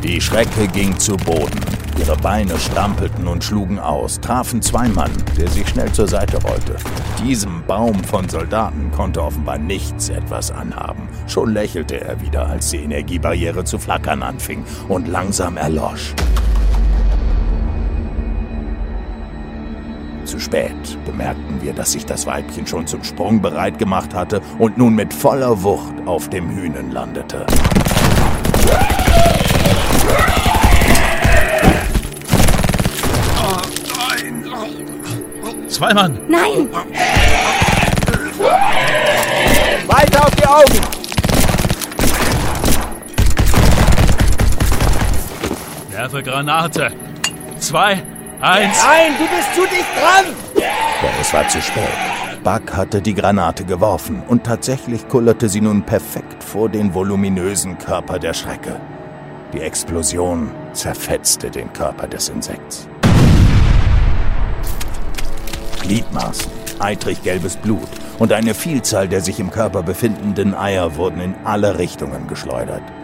Die Schrecke ging zu Boden. Ihre Beine strampelten und schlugen aus, trafen zwei Mann, der sich schnell zur Seite rollte. Diesem Baum von Soldaten konnte offenbar nichts etwas anhaben. Schon lächelte er wieder, als die Energiebarriere zu flackern anfing und langsam erlosch. Zu spät bemerkten wir, dass sich das Weibchen schon zum Sprung bereit gemacht hatte und nun mit voller Wucht auf dem Hünen landete. Zwei Mann! Nein! Weiter auf die Augen! Werfe Granate! 2, 1... Nein, du bist zu dicht dran! Doch es war zu spät. Buck hatte die Granate geworfen und tatsächlich kullerte sie nun perfekt vor den voluminösen Körper der Schrecke. Die Explosion zerfetzte den Körper des Insekts. Gliedmaßen, eitrig gelbes Blut und eine Vielzahl der sich im Körper befindenden Eier wurden in alle Richtungen geschleudert.